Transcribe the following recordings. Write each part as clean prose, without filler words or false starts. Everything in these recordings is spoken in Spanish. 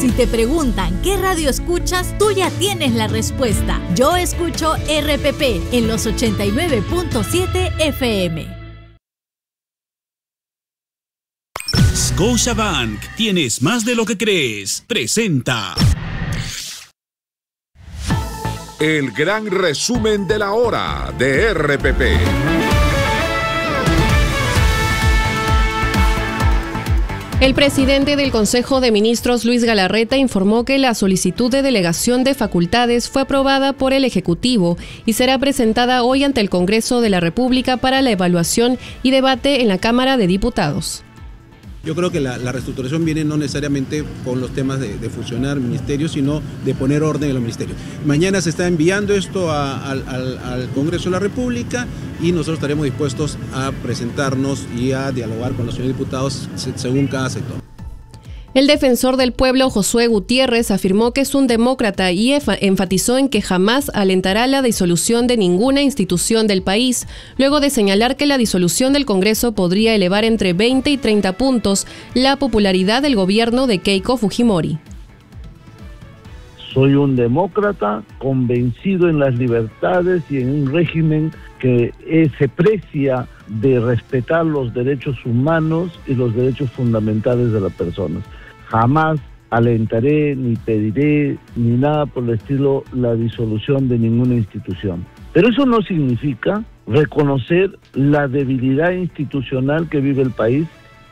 Si te preguntan qué radio escuchas, tú ya tienes la respuesta. Yo escucho RPP en los 89.7 FM. Scotiabank, tienes más de lo que crees. Presenta el gran resumen de la hora de RPP. El presidente del Consejo de Ministros, Luis Galarreta, informó que la solicitud de delegación de facultades fue aprobada por el Ejecutivo y será presentada hoy ante el Congreso de la República para la evaluación y debate en la Cámara de Diputados. Yo creo que la reestructuración viene no necesariamente con los temas de fusionar ministerios, sino de poner orden en los ministerios. Mañana se está enviando esto al Congreso de la República y nosotros estaremos dispuestos a presentarnos y a dialogar con los señores diputados según cada sector. El defensor del pueblo, Josué Gutiérrez, afirmó que es un demócrata y enfatizó en que jamás alentará la disolución de ninguna institución del país, luego de señalar que la disolución del Congreso podría elevar entre 20 y 30 puntos la popularidad del gobierno de Keiko Fujimori. Soy un demócrata convencido en las libertades y en un régimen que se precia de respetar los derechos humanos y los derechos fundamentales de las personas. Jamás alentaré, ni pediré, ni nada por el estilo, la disolución de ninguna institución. Pero eso no significa reconocer la debilidad institucional que vive el país.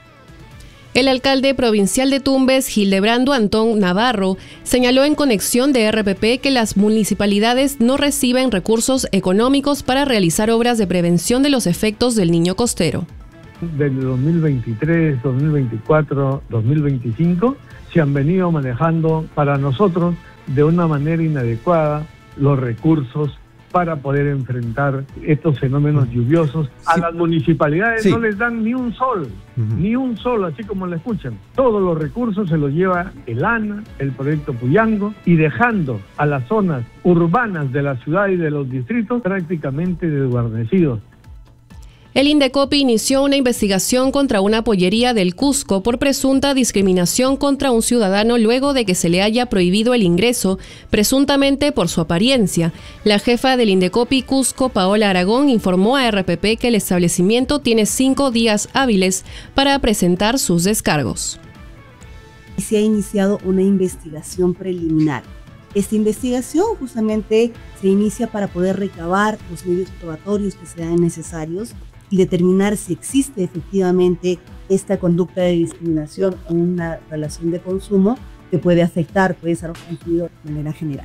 El alcalde provincial de Tumbes, Hildebrando Antón Navarro, señaló en conexión de RPP que las municipalidades no reciben recursos económicos para realizar obras de prevención de los efectos del Niño Costero. Del 2023, 2024, 2025 se han venido manejando para nosotros de una manera inadecuada los recursos para poder enfrentar estos fenómenos lluviosos. A las municipalidades no les dan ni un sol, así como lo escuchan. Todos los recursos se los lleva el ANA, el proyecto Puyango, y dejando a las zonas urbanas de la ciudad y de los distritos prácticamente desguarnecidos. El Indecopi inició una investigación contra una pollería del Cusco por presunta discriminación contra un ciudadano luego de que se le haya prohibido el ingreso, presuntamente por su apariencia. La jefa del Indecopi Cusco, Paola Aragón, informó a RPP que el establecimiento tiene 5 días hábiles para presentar sus descargos. Se ha iniciado una investigación preliminar. Esta investigación justamente se inicia para poder recabar los medios probatorios que sean necesarios y determinar si existe efectivamente esta conducta de discriminación o una relación de consumo que puede afectar, puede ser consumidor de manera general.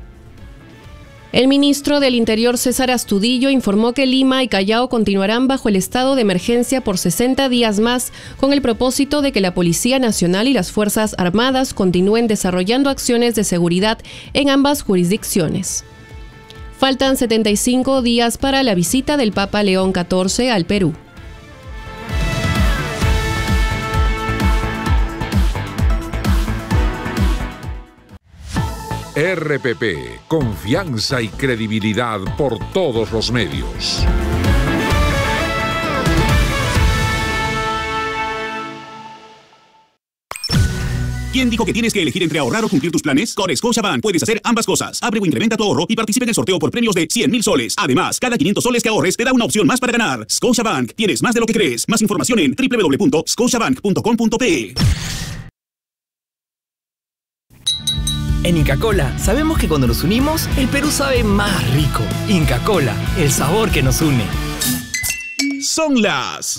El ministro del Interior, César Astudillo, informó que Lima y Callao continuarán bajo el estado de emergencia por 60 días más, con el propósito de que la Policía Nacional y las Fuerzas Armadas continúen desarrollando acciones de seguridad en ambas jurisdicciones. Faltan 75 días para la visita del Papa León XIV al Perú. RPP, confianza y credibilidad por todos los medios. ¿Quién dijo que tienes que elegir entre ahorrar o cumplir tus planes? Con Scotiabank puedes hacer ambas cosas. Abre o incrementa tu ahorro y participa en el sorteo por premios de 100,000 soles. Además, cada 500 soles que ahorres te da una opción más para ganar. Scotiabank, tienes más de lo que crees. Más información en www.scotiabank.com.pe. En Inca Kola sabemos que cuando nos unimos, el Perú sabe más rico. Inca Kola, el sabor que nos une. Son las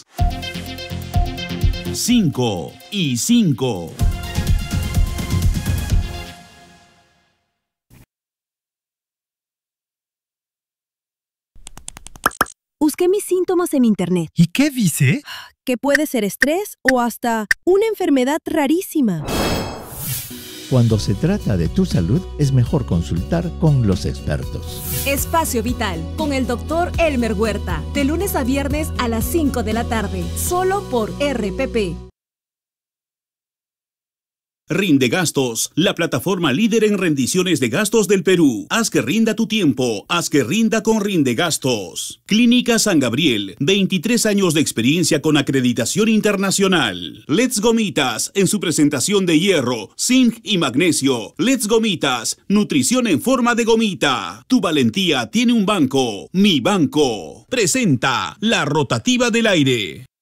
5:05. Busqué mis síntomas en internet. ¿Y qué dice? Que puede ser estrés o hasta una enfermedad rarísima. Cuando se trata de tu salud, es mejor consultar con los expertos. Espacio Vital, con el Dr. Elmer Huerta, de lunes a viernes a las 5 de la tarde, solo por RPP. Rinde Gastos, la plataforma líder en rendiciones de gastos del Perú. Haz que rinda tu tiempo, haz que rinda con Rinde Gastos. Clínica San Gabriel, 23 años de experiencia con acreditación internacional. Let's Gomitas, en su presentación de hierro, zinc y magnesio. Let's Gomitas, nutrición en forma de gomita. Tu valentía tiene un banco, Mi Banco. Presenta la rotativa del aire.